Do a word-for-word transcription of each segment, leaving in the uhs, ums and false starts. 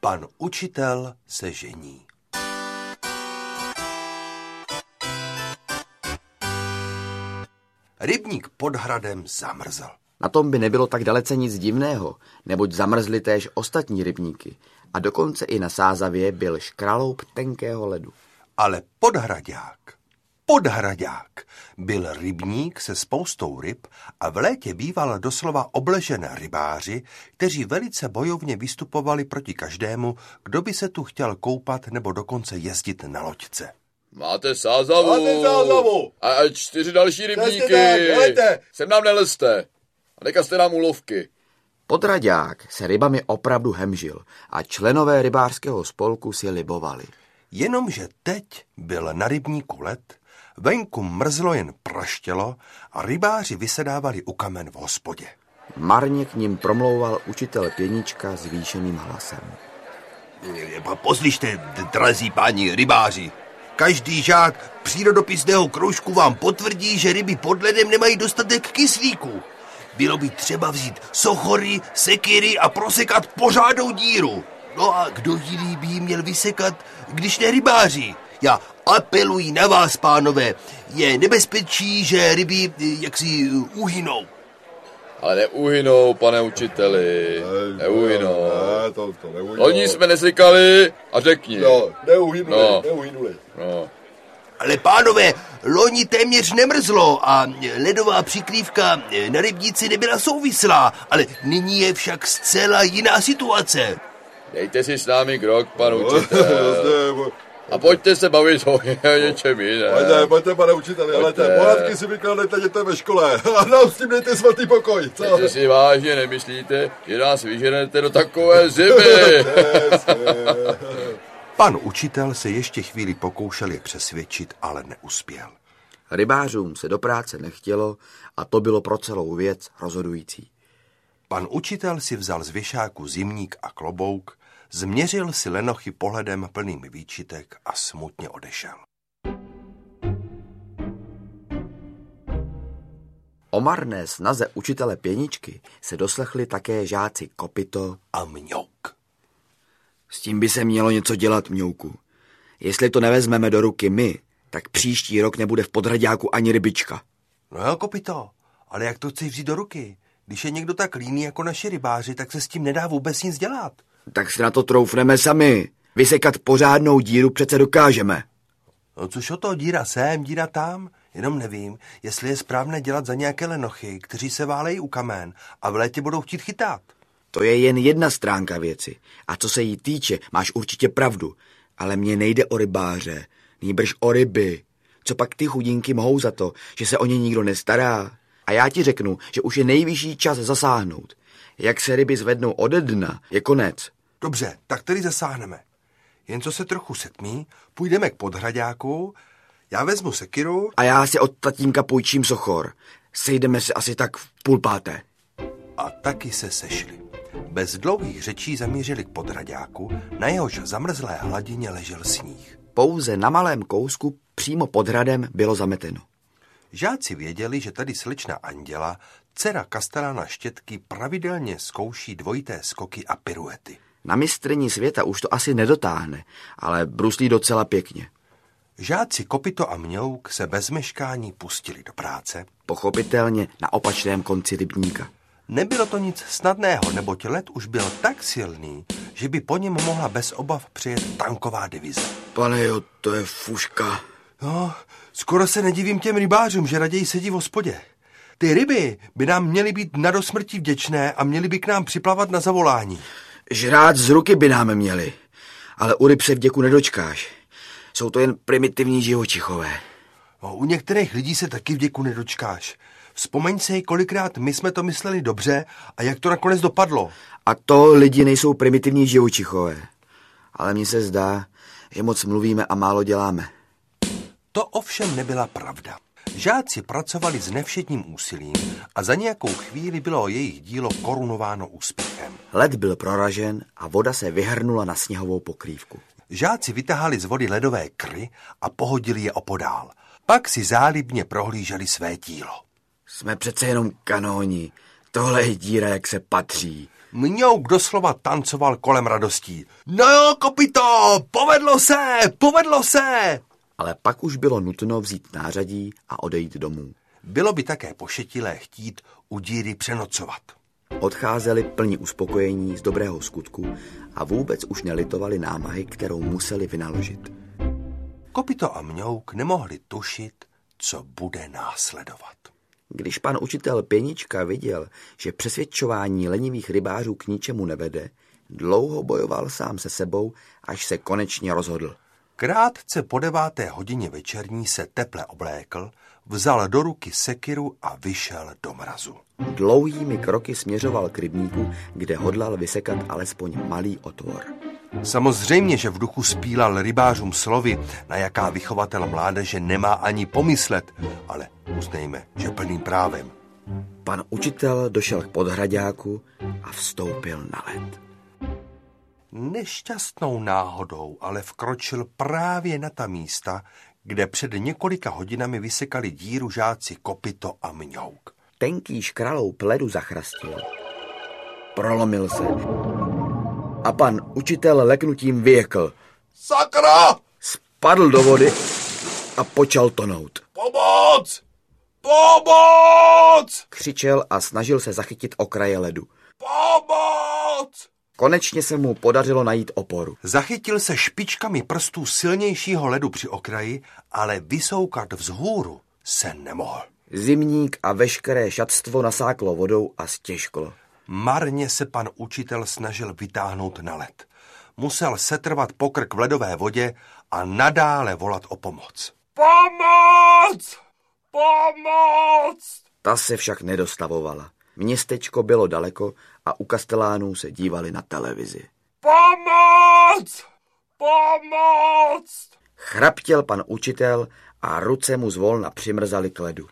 Pan učitel se žení. Rybník pod hradem zamrzl. Na tom by nebylo tak dalece nic divného, neboť zamrzly též ostatní rybníky a dokonce i na Sázavě byl škraloup tenkého ledu. Ale podhradák, podhradák byl rybník se spoustou ryb a v létě býval doslova obležen rybáři, kteří velice bojovně vystupovali proti každému, kdo by se tu chtěl koupat nebo dokonce jezdit na loďce. Máte Sázavu. Máte Sázavu. A čtyři další rybníky. Sem nám nelezte. A nekazte nám úlovky. Podhradák se rybami opravdu hemžil a členové rybářského spolku si libovali. Jenomže teď byl na rybníku led, venku mrzlo jen praštělo a rybáři vysedávali u kamen v hospodě. Marně k ním promlouval učitel Pěnička zvýšeným hlasem. Poslyšte, drazí páni rybáři, každý žák přírodopisného kroužku vám potvrdí, že ryby pod ledem nemají dostatek kyslíku. Bylo by třeba vzít sochory, sekyry a prosekat pořádnou díru. No a kdo jiný by ji měl vysekat, když ne rybáři? Já apeluji na vás, pánové, je nebezpečí, že ryby jaksi uhynou. Ale neuhynou, pane učiteli, neuhynou. Ne, to, to neuhynou. Loni jsme nesekali a řekni. No, neuhynuli, no. neuhynuli. No. Ale pánové, loni téměř nemrzlo a ledová přikrývka na rybníci nebyla souvislá, ale nyní je však zcela jiná situace. Dejte si s námi krok, pan učitel. A pojďte se bavit o něčem jiném. Pojďte, pojďte, pane učiteli, ale té pohádky si vykládejte dětem ve škole a nám s tím dejte svatý pokoj, co? Teď si vážně nemyslíte, že nás vyženete do takové zimy? Pan učitel se ještě chvíli pokoušel je přesvědčit, ale neuspěl. Rybářům se do práce nechtělo a to bylo pro celou věc rozhodující. Pan učitel si vzal z věšáku zimník a klobouk, změřil si lenochy pohledem plným výčitek a smutně odešel. O marné snaze učitele Pěničky se doslechli také žáci Kopito a Mňouk. S tím by se mělo něco dělat, Mňouku. Jestli to nevezmeme do ruky my, tak příští rok nebude v Podhraďáku ani rybička. No jo, Kopito, ale jak to chceš vzít do ruky? Když je někdo tak líný jako naši rybáři, tak se s tím nedá vůbec nic dělat. Tak si na to troufneme sami. Vysekat pořádnou díru přece dokážeme. No což o to, díra sem, díra tam, jenom nevím, jestli je správné dělat za nějaké lenochy, kteří se válejí u kamen a v létě budou chtít chytat. To je jen jedna stránka věci. A co se jí týče, máš určitě pravdu. Ale mně nejde o rybáře, nýbrž o ryby. Co pak ty chudinky mohou za to, že se o ně nikdo nestará? A já ti řeknu, že už je nejvyšší čas zasáhnout. Jak se ryby zvednou ode dna, je konec. Dobře, tak tedy zasáhneme. Jen co se trochu setmí, půjdeme k Podhraďáku, já vezmu sekiru. A já si od tatínka půjčím sochor. Sejdeme se asi tak v půl páté. A taky se sešli. Bez dlouhých řečí zamířili k Podhraďáku, na jehož zamrzlé hladině ležel sníh. Pouze na malém kousku přímo pod hradem bylo zameteno. Žáci věděli, že tady slečna Anděla, dcera kastelána Štětky, pravidelně zkouší dvojité skoky a piruety. Na mistryni světa už to asi nedotáhne, ale bruslí docela pěkně. Žáci Kopito a Mňouk se bez meškání pustili do práce. Pochopitelně na opačném konci rybníka. Nebylo to nic snadného, neboť led už byl tak silný, že by po něm mohla bez obav přijet tanková divize. Pane jo, to je fuška. No, skoro se nedivím těm rybářům, že raději sedí v hospodě. Ty ryby by nám měly být na dosmrti vděčné a měly by k nám připlavat na zavolání. Žrát z ruky by nám měli, ale u ryb se vděku nedočkáš. Jsou to jen primitivní živočichové. No, u některých lidí se taky vděku nedočkáš. Vzpomeň si, kolikrát my jsme to mysleli dobře a jak to nakonec dopadlo. A to lidi nejsou primitivní živočichové. Ale mně se zdá, že moc mluvíme a málo děláme. To ovšem nebyla pravda. Žáci pracovali s nevšedním úsilím a za nějakou chvíli bylo jejich dílo korunováno úspěchem. Led byl proražen a voda se vyhrnula na sněhovou pokrývku. Žáci vytahali z vody ledové kry a pohodili je opodál. Pak si zálibně prohlíželi své dílo. Jsme přece jenom kanóni. Tohle je díra, jak se patří. Mňouk doslova tancoval kolem radostí. No jo, Kopito, povedlo se, povedlo se! Ale pak už bylo nutno vzít nářadí a odejít domů. Bylo by také pošetilé chtít u díry přenocovat. Odcházeli plní uspokojení z dobrého skutku a vůbec už nelitovali námahy, kterou museli vynaložit. Kopito a Mňouk nemohli tušit, co bude následovat. Když pan učitel Pěnička viděl, že přesvědčování lenivých rybářů k ničemu nevede, dlouho bojoval sám se sebou, až se konečně rozhodl. Krátce po deváté hodině večerní se teple oblékl, vzal do ruky sekiru a vyšel do mrazu. Dlouhými kroky směřoval k rybníku, kde hodlal vysekat alespoň malý otvor. Samozřejmě, že v duchu spílal rybářům slovy, na jaká vychovatel mládeže nemá ani pomyslet, ale uznejme, že plným právem. Pan učitel došel k podhraďáku a vstoupil na led. Nešťastnou náhodou ale vkročil právě na ta místa, kde před několika hodinami vysekali díru žáci Kopito a Mňouk. Tenký škraloup ledu zachrastil. Prolomil se. A pan učitel leknutím vyjekl. Sakra! Spadl do vody a počal tonout. Pomoc! Pomoc! Křičel a snažil se zachytit okraje ledu. Pomoc! Konečně se mu podařilo najít oporu. Zachytil se špičkami prstů silnějšího ledu při okraji, ale vysoukat vzhůru se nemohl. Zimník a veškeré šatstvo nasáklo vodou a stěžklo. Marně se pan učitel snažil vytáhnout na led. Musel setrvat pokrk v ledové vodě a nadále volat o pomoc. Pomoc! Pomoc! Ta se však nedostavovala. Městečko bylo daleko a u kastelánů se dívali na televizi. Pomoc! Pomoc! Chraptěl pan učitel a ruce mu zvolna přimrzaly k ledu.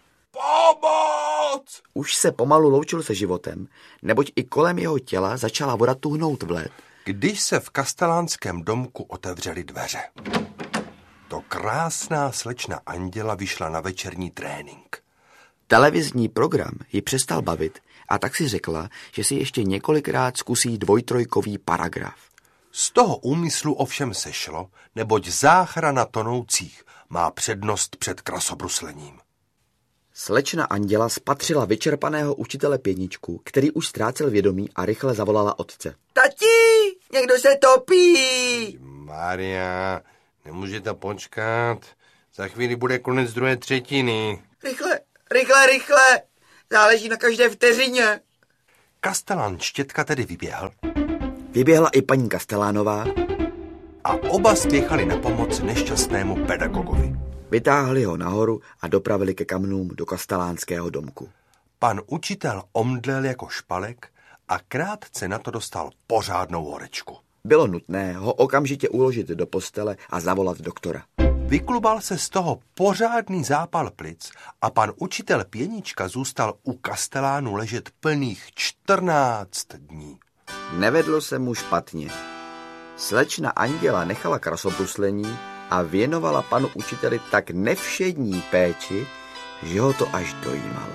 Pomoc! Už se pomalu loučil se životem, neboť i kolem jeho těla začala voda tuhnout v led. Když se v kastelánském domku otevřely dveře, to krásná slečna Anděla vyšla na večerní trénink. Televizní program ji přestal bavit a tak si řekla, že si ještě několikrát zkusí dvojtrojkový paragraf. Z toho úmyslu ovšem sešlo, neboť záchrana tonoucích má přednost před krasobruslením. Slečna Anděla spatřila vyčerpaného učitele Pěničku, který už ztrácel vědomí a rychle zavolala otce. Tati, někdo se topí! Maria, nemůžete počkat. Za chvíli bude konec druhé třetiny. Rychle, rychle, rychle! Záleží na každé vteřině. Kastelán Štětka tedy vyběhl. Vyběhla i paní Kastelánová. A oba spěchali na pomoc nešťastnému pedagogovi. Vytáhli ho nahoru a dopravili ke kamnům do kastelánského domku. Pan učitel omdlel jako špalek a krátce na to dostal pořádnou horečku. Bylo nutné ho okamžitě uložit do postele a zavolat doktora. Vyklubal se z toho pořádný zápal plic a pan učitel Pěnička zůstal u kastelánu ležet plných čtrnáct dní. Nevedlo se mu špatně. Slečna Anděla nechala krasobruslení a věnovala panu učiteli tak nevšední péči, že ho to až dojímalo.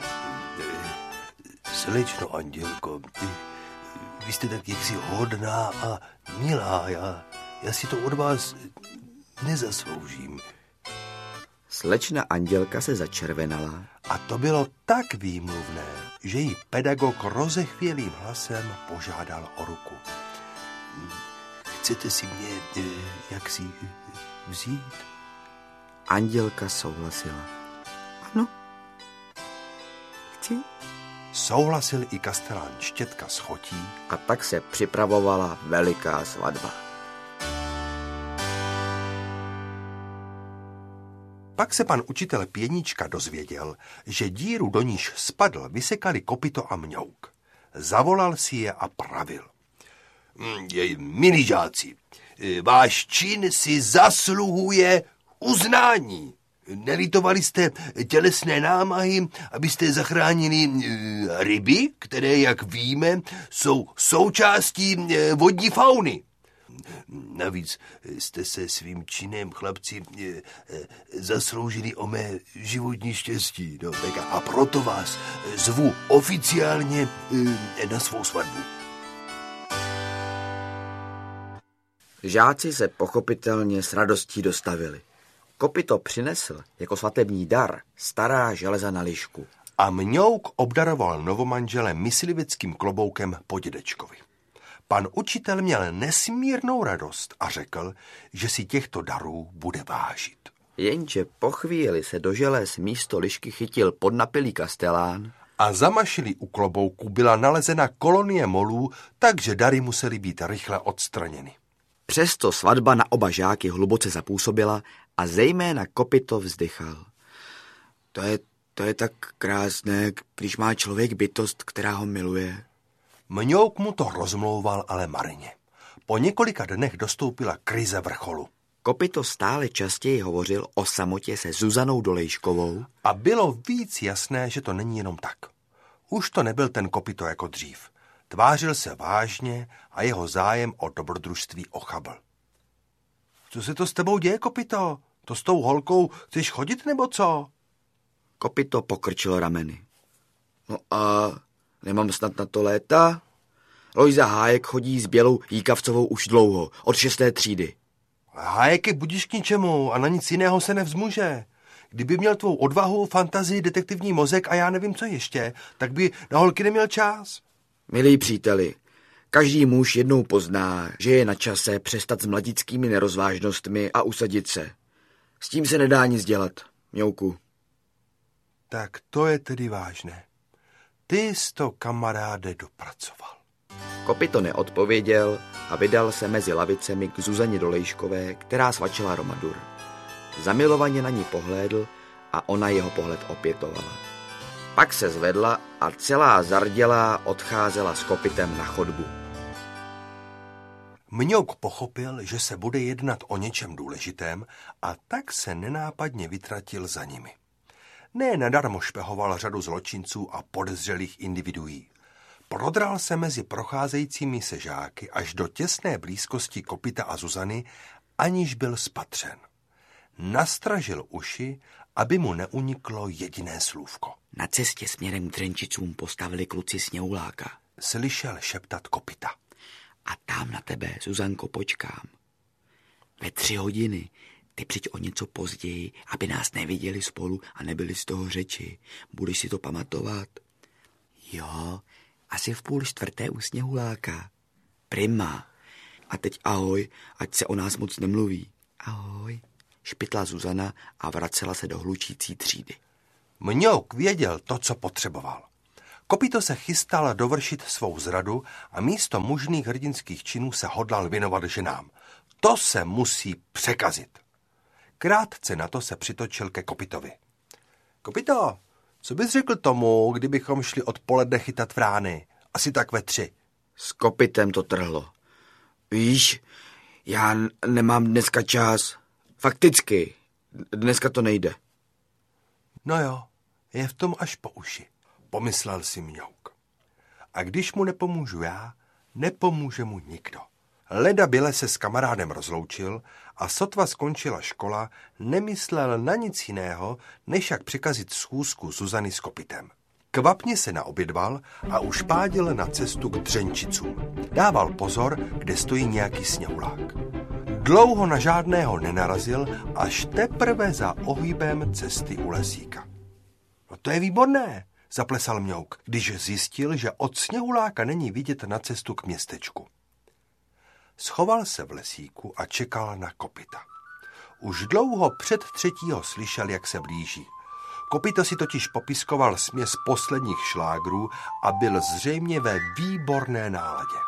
Slečno Andělko, vy jste tak jaksi hodná a milá, já, já si to od vás nezasloužím. Slečna Andělka se začervenala. A to bylo tak výmluvné, že jí pedagog rozechvělým hlasem požádal o ruku. Chcete si mě jaksi vzít? Andělka souhlasila. Ano, chci. Souhlasil i kastelán Štětka s chotí. A tak se připravovala veliká svatba. Pak se pan učitel Pěnička dozvěděl, že díru, do níž spadl, vysekali Kopito a Mňouk. Zavolal si je a pravil. Milí žáci, váš čin si zasluhuje uznání. Nelitovali jste tělesné námahy, abyste zachránili ryby, které, jak víme, jsou součástí vodní fauny. Navíc jste se svým činem, chlapci, zasloužili o mé životní štěstí. No, tak a proto vás zvu oficiálně na svou svatbu. Žáci se pochopitelně s radostí dostavili. Kopyto přinesl jako svatební dar stará železa na lišku. A Mňouk obdaroval novomanžele mysliveckým kloboukem po dědečkovi. Pan učitel měl nesmírnou radost a řekl, že si těchto darů bude vážit. Jenže po chvíli se do želez místo lišky chytil podnapilý kastelán a za mašilí u klobouku byla nalezena kolonie molů, takže dary musely být rychle odstraněny. Přesto svatba na oba žáky hluboce zapůsobila a zejména Kopyto vzdychal. To je, to je tak krásné, když má člověk bytost, která ho miluje. Mňouk mu to rozmlouval, ale marně. Po několika dnech dostoupila krize vrcholu. Kopyto stále častěji hovořil o samotě se Zuzanou Dolejškovou. A bylo víc jasné, že to není jenom tak. Už to nebyl ten Kopyto jako dřív. Tvářil se vážně a jeho zájem o dobrodružství ochabl. Co se to s tebou děje, Kopyto? To s tou holkou chceš chodit nebo co? Kopyto pokrčil rameny. No a nemám snad na to léta? Lojza Hájek chodí s Bělou Jíkavcovou už dlouho, od šesté třídy. Hájek je budíš k ničemu a na nic jiného se nevzmuže. Kdyby měl tvou odvahu, fantazii, detektivní mozek a já nevím co ještě, tak by na holky neměl čas. Milí příteli, každý muž jednou pozná, že je na čase přestat s mladickými nerozvážnostmi a usadit se. S tím se nedá nic dělat, Mňouku. Tak to je tedy vážné. Ty jsi to, kamaráde, dopracoval. Kopyto neodpověděl a vydal se mezi lavicemi k Zuzaně Dolejškové, která svačila romadur. Zamilovaně na ní pohlédl a ona jeho pohled opětovala. Pak se zvedla a celá zardělá odcházela s Kopytem na chodbu. Mňouk pochopil, že se bude jednat o něčem důležitém a tak se nenápadně vytratil za nimi. Ne nadarmo špehoval řadu zločinců a podezřelých individuí. Prodral se mezi procházejícími se žáky až do těsné blízkosti Kopyta a Zuzany, aniž byl spatřen. Nastražil uši, aby mu neuniklo jediné slůvko. Na cestě směrem k Dřenčicům postavili kluci Sněhuláka. Slyšel šeptat Kopyta. A tam na tebe, Zuzanko, počkám. Ve tři hodiny. Ty přijď o něco později, aby nás neviděli spolu a nebyli z toho řeči. Budeš si to pamatovat? Jo, asi v půl čtvrté u Sněhuláka. Prima. A teď ahoj, ať se o nás moc nemluví. Ahoj, špitla Zuzana a vracela se do hlučící třídy. Mňouk věděl to, co potřeboval. Kopyto se chystal dovršit svou zradu a místo mužných hrdinských činů se hodlal věnovat ženám. To se musí překazit. Krátce na to se přitočil ke Kopytovi. Kopyto, co bys řekl tomu, kdybychom šli odpoledne chytat vrány? Asi tak ve tři. S Kopytem to trhlo. Víš, já n- nemám dneska čas. Fakticky, dneska to nejde. No jo, je v tom až po uši, pomyslel si Mňouk. A když mu nepomůžu já, nepomůže mu nikdo. Leda byle se s kamarádem rozloučil a sotva skončila škola, nemyslel na nic jiného, než jak překazit schůzku Zuzany s Kopytem. Kvapně se naobědval a už pádil na cestu k Dřenčicům. Dával pozor, kde stojí nějaký Sněhulák. Dlouho na žádného nenarazil, až teprve za ohýbem cesty u lesíka. No to je výborné, zaplesal Mňouk, když zjistil, že od Sněhuláka není vidět na cestu k městečku. Schoval se v lesíku a čekal na Kopyta. Už dlouho před třetího slyšel, jak se blíží. Kopyto si totiž popiskoval směs posledních šlágrů a byl zřejmě ve výborné náladě.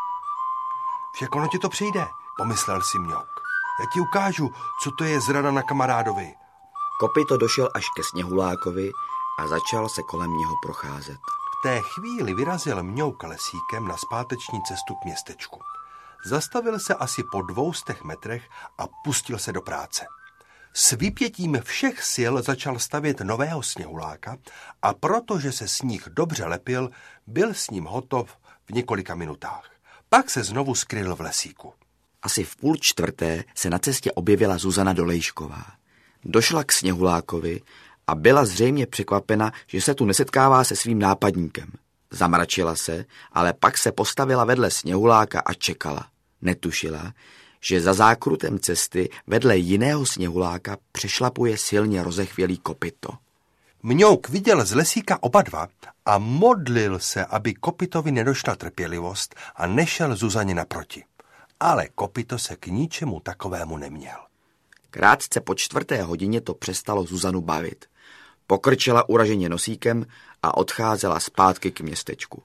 Však ono ti to přijde, pomyslel si Mňouk. Já ti ukážu, co to je zrada na kamarádovi. Kopyto došel až ke Sněhulákovi a začal se kolem něho procházet. V té chvíli vyrazil Mňouk lesíkem na zpáteční cestu k městečku. Zastavil se asi po dvoustech metrech a pustil se do práce. S vypětím všech sil začal stavět nového Sněhuláka a protože se sníh dobře lepil, byl s ním hotov v několika minutách. Pak se znovu skryl v lesíku. Asi v půl čtvrté se na cestě objevila Zuzana Dolejšková. Došla k Sněhulákovi a byla zřejmě překvapena, že se tu nesetkává se svým nápadníkem. Zamračila se, ale pak se postavila vedle Sněhuláka a čekala. Netušila, že za zákrutem cesty vedle jiného sněhuláka přešlapuje silně rozechvělý kopyto. Mňouk viděl z lesíka oba dva a modlil se, aby kopytovi nedošla trpělivost a nešel Zuzaně naproti. Ale kopyto se k ničemu takovému neměl. Krátce po čtvrté hodině to přestalo Zuzanu bavit. Pokrčila uraženě nosíkem a odcházela zpátky k městečku.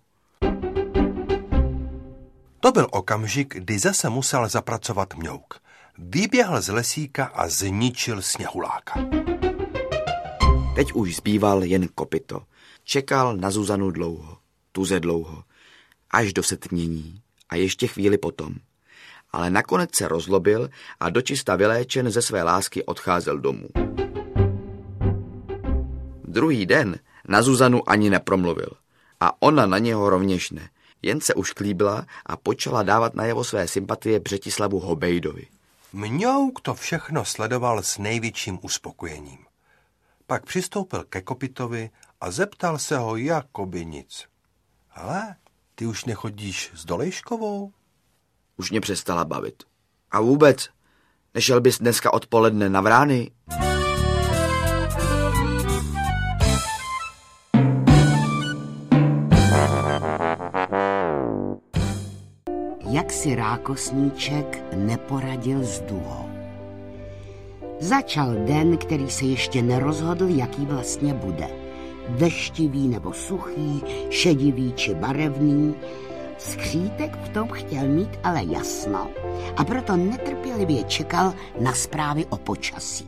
To byl okamžik, kdy zase musel zapracovat Mňouk. Vyběhl z lesíka a zničil sněhuláka. Teď už zbýval jen kopyto. Čekal na Zuzanu dlouho, tuze dlouho, až do setmění a ještě chvíli potom. Ale nakonec se rozlobil a dočista vyléčen ze své lásky odcházel domů. Druhý den na Zuzanu ani nepromluvil a ona na něho rovněž ne. Jen se už klíbla a počala dávat najevo své sympatie Břetislavu Hobejdovi. Mňouk to všechno sledoval s největším uspokojením. Pak přistoupil ke kopytovi a zeptal se ho jakoby nic. Hele, ty už nechodíš s Dolejškovou? Už mě přestala bavit. A vůbec, nešel bys dneska odpoledne na Vrány? Jak si Rákosníček neporadil s Duhou. Začal den, který se ještě nerozhodl, jaký vlastně bude. Deštivý nebo suchý, šedivý či barevný. Skřítek v tom chtěl mít ale jasno a proto netrpělivě čekal na zprávy o počasí.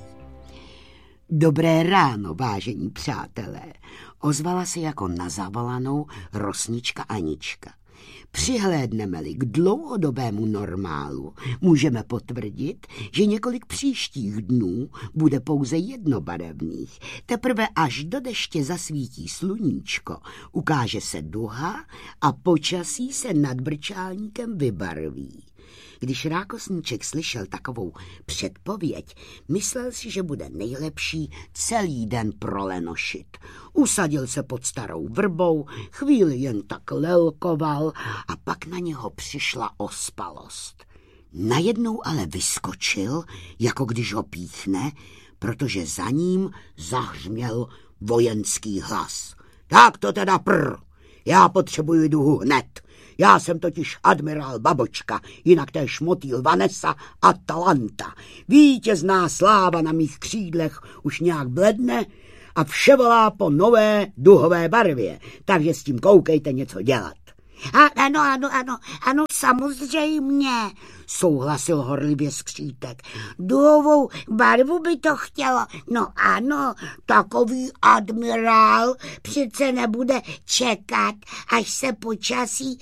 Dobré ráno, vážení přátelé, ozvala se jako na zavolanou rosnička Anička. Přihlédneme-li k dlouhodobému normálu, můžeme potvrdit, že několik příštích dnů bude pouze jednobarevných. Teprve až do deště zasvítí sluníčko, ukáže se duha a počasí se nad Brčálníkem vybarví. Když Rákosníček slyšel takovou předpověď, myslel si, že bude nejlepší celý den prolenošit. Usadil se pod starou vrbou, chvíli jen tak lelkoval a pak na něho přišla ospalost. Najednou ale vyskočil, jako když ho píchne, protože za ním zahřměl vojenský hlas. Tak to teda prr, já potřebuji duhu hned. Já jsem totiž admirál Babočka, jinak též motýl Vanessa Atalanta. Vítězná sláva na mých křídlech už nějak bledne a vše volá po nové duhové barvě, takže s tím koukejte něco dělat. A, ano, ano, ano, ano, samozřejmě, souhlasil horlivě Skřítek. Duhovou barvu by to chtělo. No ano, takový admirál přece nebude čekat, až se počasí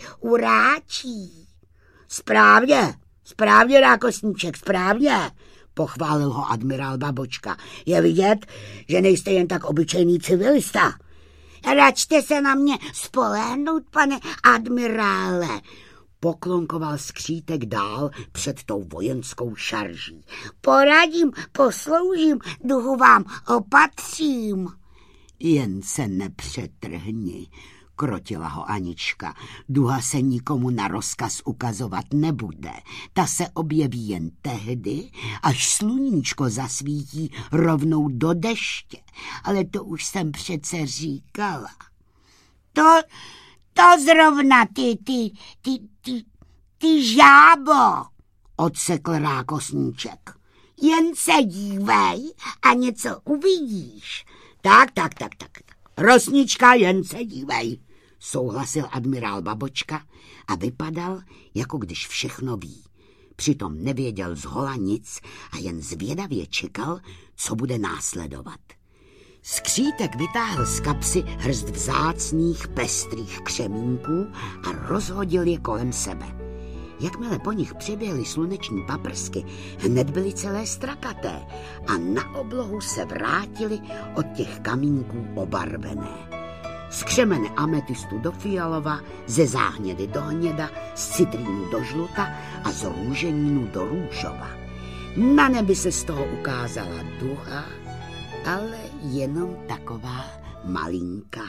uráčí. Správně, správně, Rákosníček, správně, pochválil ho admirál Babočka. Je vidět, že nejste jen tak obyčejný civilista. Račte se na mě spolehnout, pane admirále, poklonkoval Skřítek dál před tou vojenskou šarží. Poradím, posloužím, duhu vám opatřím. Jen se nepřetrhni, krotila ho Anička. Duha se nikomu na rozkaz ukazovat nebude. Ta se objeví jen tehdy, až sluníčko zasvítí rovnou do deště. Ale to už jsem přece říkala. To, to zrovna ty, ty, ty, ty, ty žábo, odsekl Rákosníček. Jen se dívej a něco uvidíš. Tak, tak, tak, tak. Rosnička, jen se dívej, souhlasil admirál Babočka a vypadal, jako když všechno ví. Přitom nevěděl zhola nic a jen zvědavě čekal, co bude následovat. Skřítek vytáhl z kapsy hrst vzácných pestrých křemínků a rozhodil je kolem sebe. Jakmile po nich přiběhly sluneční paprsky, hned byly celé strakaté a na oblohu se vrátily od těch kamínků obarvené. Z křemene ametistu do fialova, ze záhnědy do hněda, z citrínu do žluta a z růženínu do růžova. Na nebi se z toho ukázala duha, ale jenom taková malinká.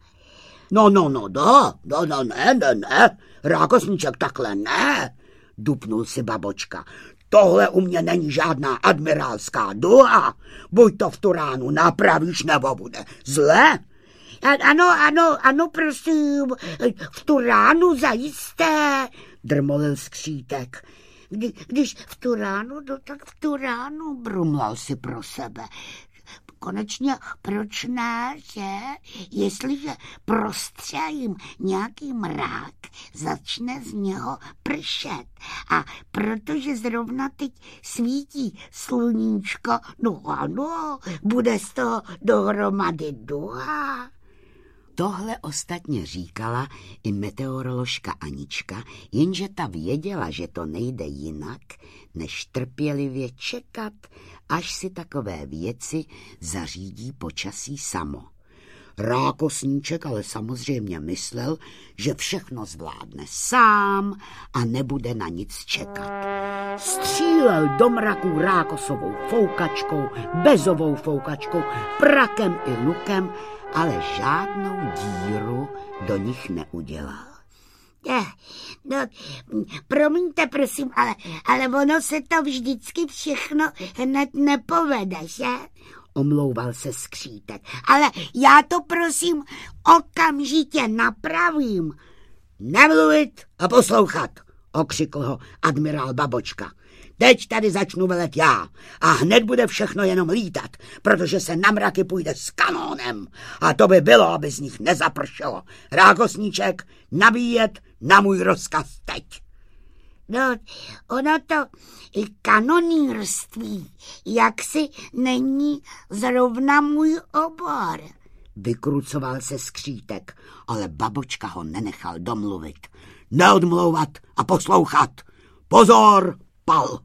No, no, no, no, no, no, ne, ne, ne, Rákosníček, takhle ne, dupnul si Babočka. tohle u mě není žádná admirálská duha. Buď to v tu ránu napravíš, nebo bude zle. Ano, ano, ano, prosím, v tu ránu zajisté, drmolil skřítek. Kdy, když v tu ránu, no tak v tu ránu, brumlal si pro sebe. Konečně, proč ne, že? Jestliže prostřelím nějaký mrák, začne z něho pršet. A protože zrovna teď svítí sluníčko, no ano, bude z toho dohromady duha. Tohle ostatně říkala i meteoroložka Anička, jenže ta věděla, že to nejde jinak, než trpělivě čekat, až si takové věci zařídí počasí samo. Rákosníček ale samozřejmě myslel, že všechno zvládne sám a nebude na nic čekat. Střílel do mraků rákosovou foukačkou, bezovou foukačkou, prakem i lukem, ale žádnou díru do nich neudělal. Eh, no, promiňte, prosím, ale, ale ono se to vždycky všechno hned nepovede, že? Omlouval se skřítek. Ale já to, prosím, okamžitě napravím. Nemluvit a poslouchat, okřikl ho admirál Babočka. Teď tady začnu velet já a hned bude všechno jenom lítat, protože se na mraky půjde s kanónem a to by bylo, aby z nich nezapršelo. Rákosníček, nabíjet na můj rozkaz teď. No, ono to i kanonýrství jaksi není zrovna můj obor. Vykrucoval se skřítek, ale Babočka ho nenechal domluvit. Neodmlouvat a poslouchat. Pozor, pal.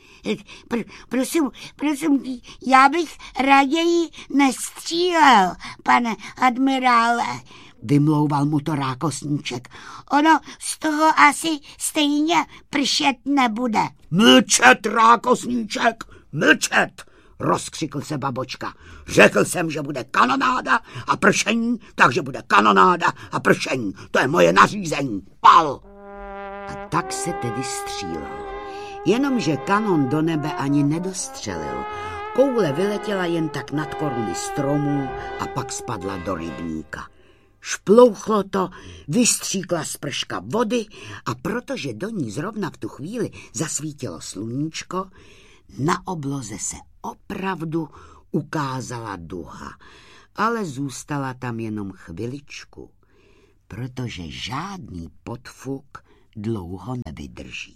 Pr- prosím, prosím, já bych raději nestřílel, pane admirále, vymlouval mu to rákosníček. Ono z toho asi stejně pršet nebude. Mlčet, rákosníček, mlčet, rozkřikl se Babočka. Řekl jsem, že bude kanonáda a pršení, takže bude kanonáda a pršení. To je moje nařízení. Pal. A tak se tedy střílel. Jenomže kanon do nebe ani nedostřelil. Koule vyletěla jen tak nad koruny stromů a pak spadla do rybníka. Šplouchlo to, vystříkla sprška vody a protože do ní zrovna v tu chvíli zasvítilo sluníčko, na obloze se opravdu ukázala duha, ale zůstala tam jenom chviličku, protože žádný podfuk dlouho nevydrží.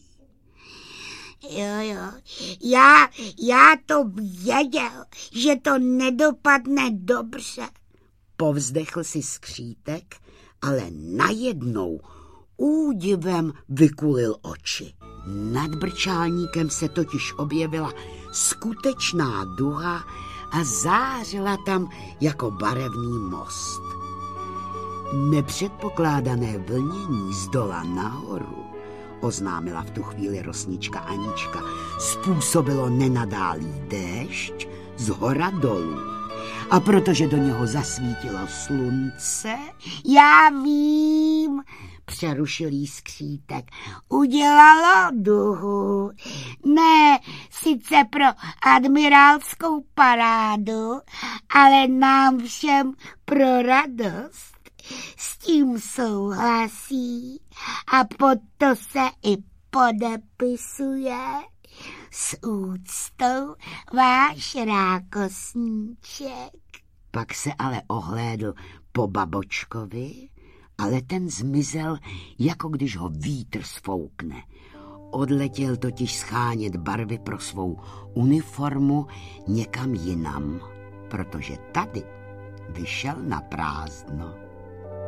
Jo, jo, já, já to věděl, že to nedopadne dobře. Povzdechl si skřítek, ale najednou údivem vykulil oči. Nad brčálníkem se totiž objevila skutečná duha a zářila tam jako barevný most. Nepředpokládané vlnění z dola nahoru, oznámila v tu chvíli rosnička Anička, způsobilo nenadálý déšť z hora dolů. A protože do něho zasvítilo slunce, já vím, přerušil jí skřítek, udělalo duhu. Ne sice pro admirálskou parádu, ale nám všem pro radost. S tím souhlasí a pod to se i podepisuje. S úctou váš rákosníček. Pak se ale ohlédl po Babočkovi, ale ten zmizel, jako když ho vítr sfoukne. Odletěl totiž schánět barvy pro svou uniformu někam jinam, protože tady vyšel na prázdno.